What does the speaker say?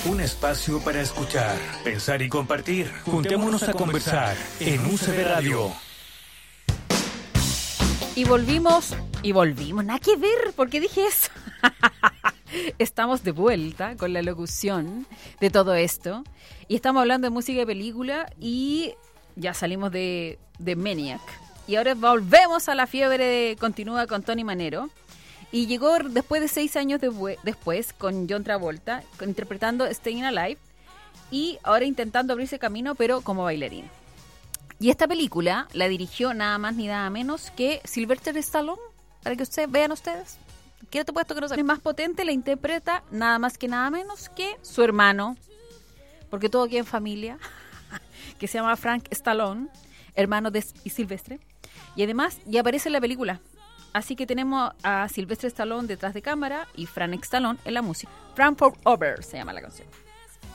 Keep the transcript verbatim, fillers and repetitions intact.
Un espacio para escuchar, pensar y compartir. Juntémonos a conversar en U C B Radio. Y volvimos, y volvimos, nada que ver, ¿por qué dije eso? Estamos de vuelta con la locución de todo esto. Y estamos hablando de música y película y ya salimos de, de Maniac. Y ahora volvemos a la fiebre de Continúa con Tony Manero. Y llegó después de seis años de, después con John Travolta, con, interpretando Staying Alive. Y ahora intentando abrirse camino, pero como bailarín. Y esta película la dirigió nada más ni nada menos que Sylvester Stallone. Para que ustedes vean ustedes. ¿Qué te puesto que no es más potente? La interpreta nada más que nada menos que su hermano. Porque todo queda en familia. Que se llama Frank Stallone. Hermano de Sylvester. Y además ya aparece en la película. Así que tenemos a Sylvester Stallone detrás de cámara y Frank Stallone en la música. Frank for Over se llama la canción.